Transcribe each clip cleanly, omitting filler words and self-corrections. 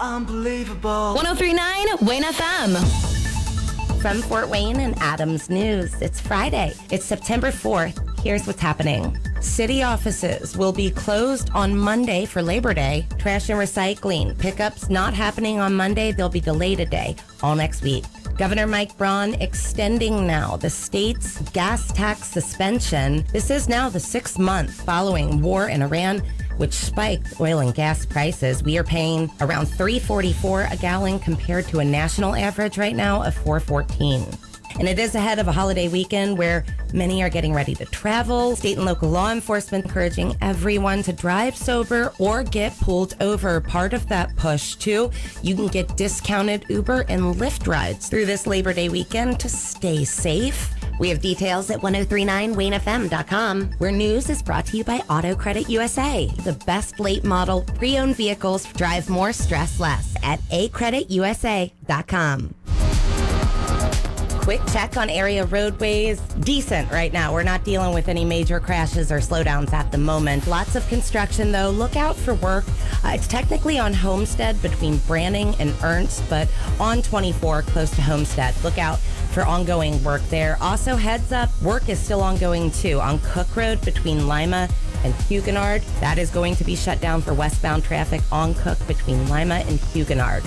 Unbelievable. 103.9 Wayne FM. From Fort Wayne and Adams News, it's Friday. It's September 4th. Here's what's happening. City offices will be closed on Monday for Labor Day. Trash and recycling pickups not happening on Monday. They'll be delayed a day, all next week. Governor Mike Braun extending now the state's gas tax suspension. This is now the 6th month following war in Iran, which spiked oil and gas prices. We are paying around $3.44 a gallon compared to a national average right now of $4.14. And it is ahead of a holiday weekend where many are getting ready to travel. State and local law enforcement encouraging everyone to drive sober or get pulled over. Part of that push, too, you can get discounted Uber and Lyft rides through this Labor Day weekend to stay safe. We have details at 1039waynefm.com, where news is brought to you by Auto Credit USA. The best late model pre-owned vehicles drive more, stress less at acreditusa.com. Quick check on area roadways. Decent right now. We're not dealing with any major crashes or slowdowns at the moment. Lots of construction, though. Look out for work. It's technically on Homestead between Branning and Ernst, but on 24 close to Homestead. Look out for ongoing work there. Also, heads up, work is still ongoing, too, on Cook Road between Lima and Huguenard. That is going to be shut down for westbound traffic on Cook between Lima and Huguenard.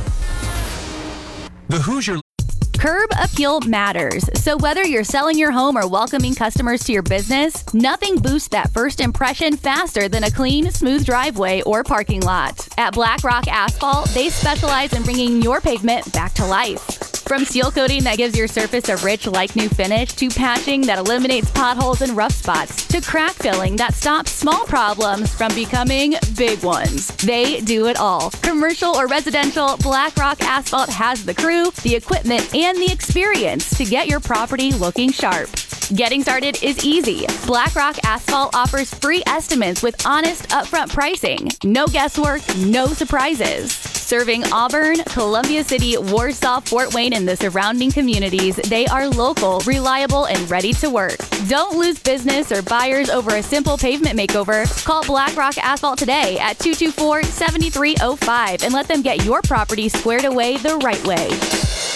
The Hoosier Curb appeal matters. So whether you're selling your home or welcoming customers to your business, nothing boosts that first impression faster than a clean, smooth driveway or parking lot. At Black Rock Asphalt, they specialize in bringing your pavement back to life. From seal coating that gives your surface a rich, like-new finish, to patching that eliminates potholes and rough spots, to crack filling that stops small problems from becoming big ones. They do it all. Commercial or residential, Black Rock Asphalt has the crew, the equipment, and the experience to get your property looking sharp. Getting started is easy. Black Rock Asphalt offers free estimates with honest, upfront pricing. No guesswork, no surprises. Serving Auburn, Columbia City, Warsaw, Fort Wayne, and the surrounding communities, they are local, reliable, and ready to work. Don't lose business or buyers over a simple pavement makeover. Call Black Rock Asphalt today at 224-7305 and let them get your property squared away the right way.